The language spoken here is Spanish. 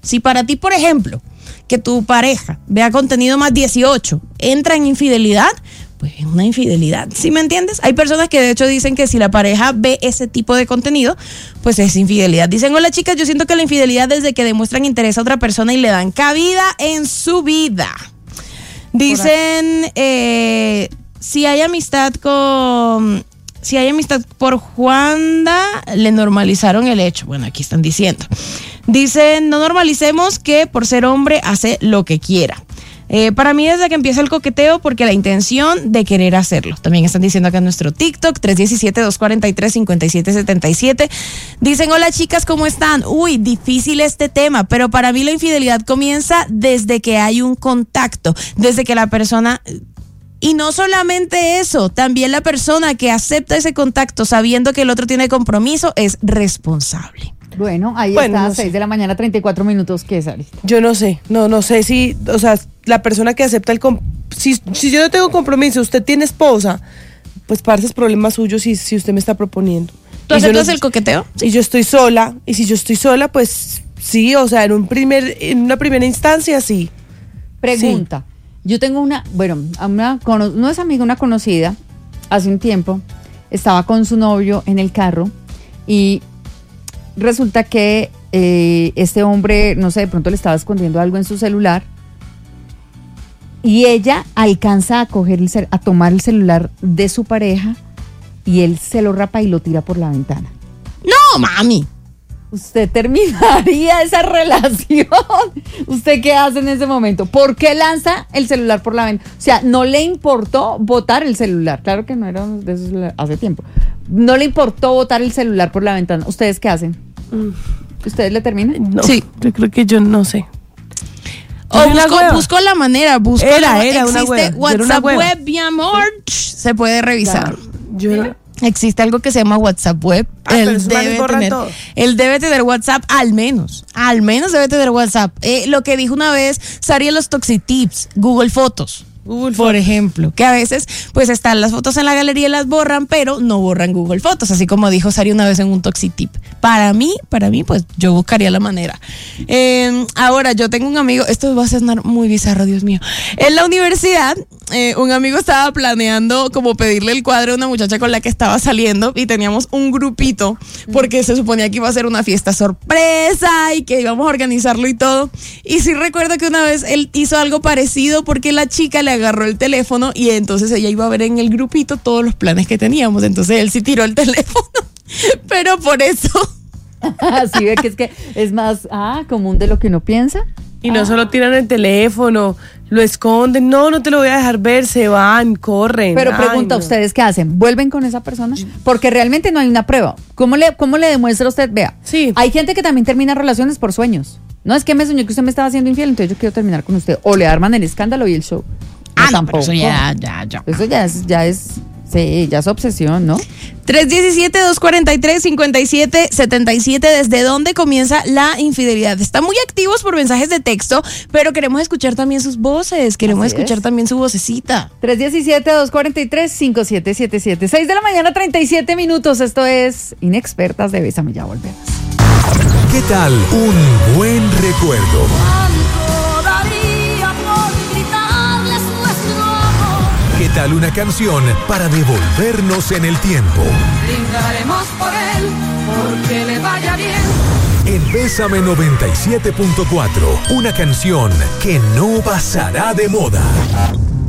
Si para ti, por ejemplo, que tu pareja vea contenido más 18, entra en infidelidad, pues es una infidelidad, ¿sí me entiendes? Hay personas que de hecho dicen que si la pareja ve ese tipo de contenido, pues es infidelidad. Dicen, hola chicas, yo siento que la infidelidad es de que demuestran interés a otra persona y le dan cabida en su vida. Dicen, si hay amistad por Juanda, le normalizaron el hecho. Bueno, aquí están diciendo. Dicen, no normalicemos que por ser hombre hace lo que quiera. Para mí desde que empieza el coqueteo porque la intención de querer hacerlo. También están diciendo acá en nuestro TikTok 317-243-5777. Dicen, hola chicas, ¿cómo están? Uy, difícil este tema, pero para mí la infidelidad comienza desde que hay un contacto, desde que la persona... Y no solamente eso, también la persona que acepta ese contacto sabiendo que el otro tiene compromiso es responsable. Bueno, ahí está, no 6 de la mañana, 34 minutos, ¿qué es, Arista? Yo no sé si, o sea, la persona que acepta si yo no tengo compromiso, usted tiene esposa, pues parce, es problema suyo si usted me está proponiendo. ¿Tú aceptas el coqueteo? Sí. Y yo estoy sola, y si yo estoy sola, pues sí, o sea, en una primera instancia, sí. Pregunta, sí. Yo tengo no es amiga, una conocida, hace un tiempo, estaba con su novio en el carro, y resulta que este hombre, no sé, de pronto le estaba escondiendo algo en su celular y ella alcanza a tomar el celular de su pareja y él se lo rapa y lo tira por la ventana. ¡No, mami! ¿Usted terminaría esa relación? ¿Usted qué hace en ese momento? ¿Por qué lanza el celular por la ventana? O sea, no le importó botar el celular. Claro que no era de esos hace tiempo. No le importó botar el celular por la ventana. ¿Ustedes qué hacen? ¿Ustedes le terminan? No, sí. Yo creo que yo no sé. O busco la manera. Era una web. WhatsApp web, mi amor. Se puede revisar. Existe algo que se llama WhatsApp web. Él debe tener WhatsApp al menos debe tener WhatsApp. Lo que dijo una vez Sari en los Toxitips, Google Fotos. Por ejemplo, que a veces pues están las fotos en la galería y las borran, pero no borran Google Fotos, así como dijo Sari una vez en un Toxitip. Para mí, pues yo buscaría la manera. Ahora, yo tengo un amigo, esto va a sonar muy bizarro, Dios mío. En la universidad, un amigo estaba planeando como pedirle el cuadro a una muchacha con la que estaba saliendo y teníamos un grupito porque se suponía que iba a ser una fiesta sorpresa y que íbamos a organizarlo y todo. Y sí recuerdo que una vez él hizo algo parecido porque la chica le agarró el teléfono y entonces ella iba a ver en el grupito todos los planes que teníamos. Entonces él sí tiró el teléfono, pero por eso. Así ve que es más común de lo que uno piensa. Y no solo tiran el teléfono, lo esconden, no te lo voy a dejar ver, se van, corren. Pero pregunta, ¿ustedes qué hacen? ¿Vuelven con esa persona? Porque realmente no hay una prueba. ¿Cómo le demuestra usted? Vea, sí. Hay gente que también termina relaciones por sueños. No, es que me soñé que usted me estaba haciendo infiel, entonces yo quiero terminar con usted. O le arman el escándalo y el show. Tampoco. Pero eso ya. Eso ya es obsesión, ¿no? 317-243-5777. ¿Desde dónde comienza la infidelidad? Están muy activos por mensajes de texto, pero queremos escuchar también sus voces. Queremos escuchar también su vocecita. 317-243-5777. 6 de la mañana, 37 minutos. Esto es Inexpertas de Bésame. Ya volvemos. ¿Qué tal un buen recuerdo? ¿Qué tal una canción para devolvernos en el tiempo? Brindaremos por él, porque le vaya bien. En Bésame 97.4, una canción que no pasará de moda.